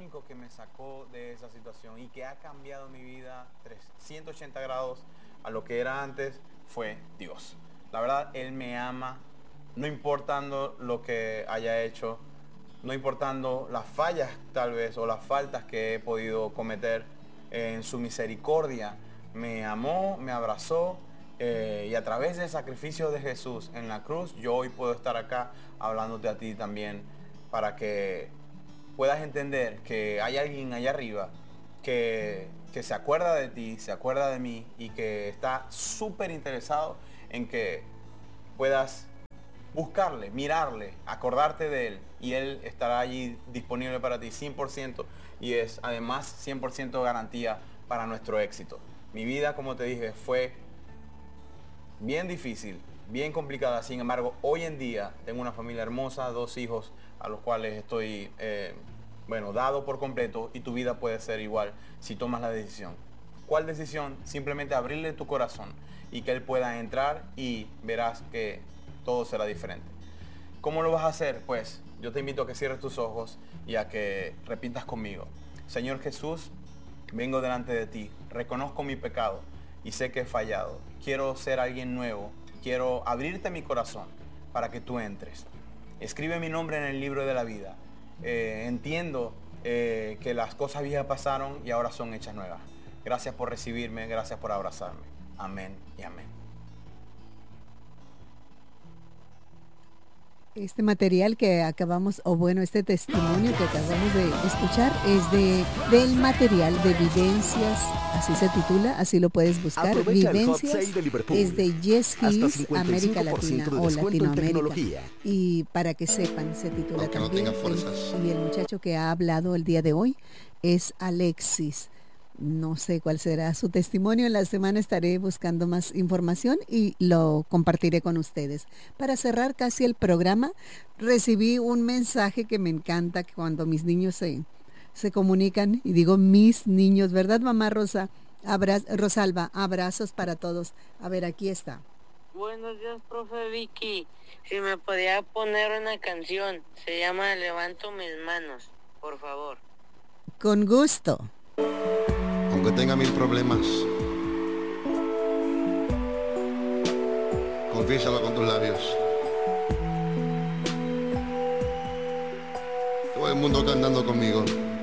único que me sacó de esa situación y que ha cambiado mi vida 380 grados a lo que era antes fue Dios. La verdad, Él me ama, no importando lo que haya hecho, no importando las fallas tal vez o las faltas que he podido cometer. En su misericordia me amó, me abrazó, y a través del sacrificio de Jesús en la cruz, yo hoy puedo estar acá hablándote a ti también para que puedas entender que hay alguien allá arriba que se acuerda de ti, se acuerda de mí y que está súper interesado en que puedas buscarle, mirarle, acordarte de él y él estará allí disponible para ti 100% y es además 100% garantía para nuestro éxito. Mi vida, como te dije, fue bien difícil, bien complicada. Sin embargo, hoy en día tengo una familia hermosa, 2 hijos a los cuales estoy, dado por completo, y tu vida puede ser igual si tomas la decisión. ¿Cuál decisión? Simplemente abrirle tu corazón y que Él pueda entrar y verás que todo será diferente. ¿Cómo lo vas a hacer? Pues yo te invito a que cierres tus ojos y a que repitas conmigo. Señor Jesús, vengo delante de ti, reconozco mi pecado y sé que he fallado. Quiero ser alguien nuevo, quiero abrirte mi corazón para que tú entres. Escribe mi nombre en el libro de la vida. Entiendo que las cosas viejas pasaron y ahora son hechas nuevas. Gracias por recibirme, gracias por abrazarme. Amén y amén. Este material que acabamos, este testimonio que acabamos de escuchar es del material de Vivencias, así se titula, así lo puedes buscar. Aprovecha Vivencias es de Yes Hills, América Latina o Latinoamérica. Y para que sepan, se titula aunque también. No tenga fuerzas. Y el muchacho que ha hablado el día de hoy es Alexis. No sé cuál será su testimonio. En la semana estaré buscando más información y lo compartiré con ustedes. Para cerrar casi el programa, recibí un mensaje que me encanta que cuando mis niños se comunican, y digo mis niños, ¿verdad, mamá Rosa? Rosalba, abrazos para todos. A ver, aquí está. Buenos días, profe Vicky. Si me podía poner una canción, se llama Levanto mis manos, por favor. Con gusto. Aunque tenga 1000 problemas, confiésalo con tus labios. Todo el mundo está andando conmigo.